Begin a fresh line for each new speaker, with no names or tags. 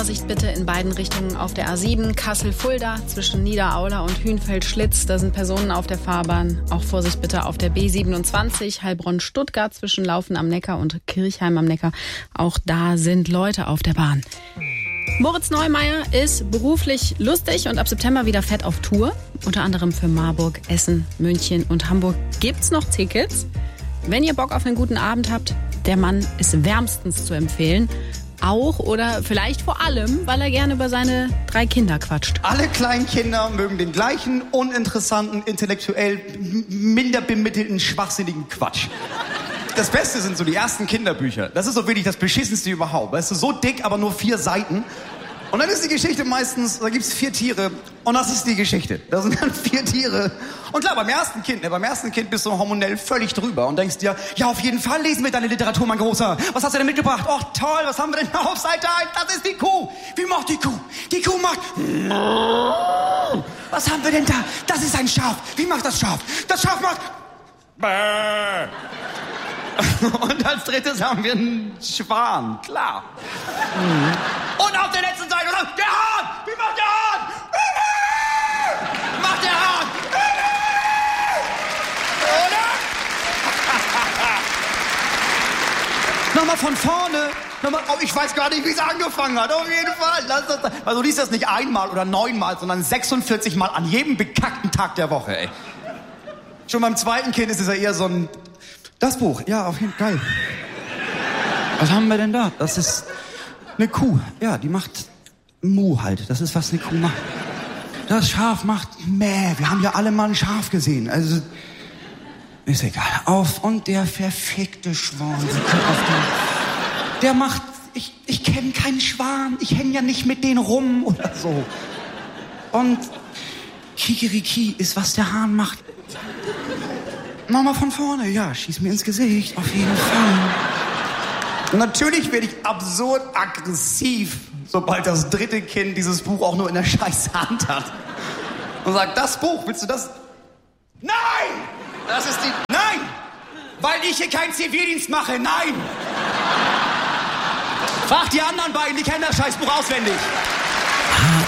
Vorsicht bitte in beiden Richtungen auf der A7 Kassel-Fulda zwischen Niederaula und Hünfeld-Schlitz. Da sind Personen auf der Fahrbahn. Auch Vorsicht bitte auf der B27 Heilbronn-Stuttgart zwischen Laufen am Neckar und Kirchheim am Neckar. Auch da sind Leute auf der Bahn. Moritz Neumeier ist beruflich lustig und ab September wieder fett auf Tour. Unter anderem für Marburg, Essen, München und Hamburg gibt's noch Tickets. Wenn ihr Bock auf einen guten Abend habt, der Mann ist wärmstens zu empfehlen. Auch oder vielleicht vor allem, weil er gerne über seine 3 Kinder quatscht.
Alle kleinen Kinder mögen den gleichen, uninteressanten, intellektuell minder bemittelten, schwachsinnigen Quatsch. Das Beste sind so die ersten Kinderbücher. Das ist so wirklich das Beschissenste überhaupt. Weißt du, so dick, aber nur 4 Seiten. Und dann ist die Geschichte meistens, da gibt's 4 Tiere. Und das ist die Geschichte. Da sind dann 4 Tiere. Und klar, beim ersten Kind bist du hormonell völlig drüber und denkst dir, ja, auf jeden Fall lesen wir deine Literatur, mein Großer. Was hast du denn mitgebracht? Oh, toll, was haben wir denn auf Seite 1? Das ist die Kuh. Wie macht die Kuh? Die Kuh macht... Was haben wir denn da? Das ist ein Schaf. Wie macht das Schaf? Das Schaf macht... Und als drittes haben wir einen Schwan, klar. Und auf der letzten Seite, der Hahn! Wie macht der Hahn? Macht der Hahn! Oder? Nochmal von vorne. Oh, ich weiß gar nicht, wie es angefangen hat. Auf jeden Fall. Also du liest das nicht einmal oder 9-mal, sondern 46 Mal an jedem bekackten Tag der Woche, ey. Schon beim zweiten Kind ist es ja eher so ein... Das Buch, ja, auf jeden Fall. Geil. Was haben wir denn da? Das ist eine Kuh. Ja, die macht Mu halt. Das ist, was eine Kuh macht. Das Schaf macht Mäh. Wir haben ja alle mal ein Schaf gesehen. Also, ist egal. Auf und der verfickte Schwan. Der macht... Ich kenne keinen Schwan. Ich hänge ja nicht mit denen rum oder so. Und Kikeriki ist, was der Hahn macht. Nochmal von vorne, ja, schieß mir ins Gesicht, auf jeden Fall. Natürlich werde ich absurd aggressiv, sobald das dritte Kind dieses Buch auch nur in der scheiß Hand hat. Und sagt, das Buch, willst du das? Nein! Das ist die... Nein! Weil ich hier keinen Zivildienst mache, nein! Frag die anderen beiden, die kennen das Scheißbuch auswendig.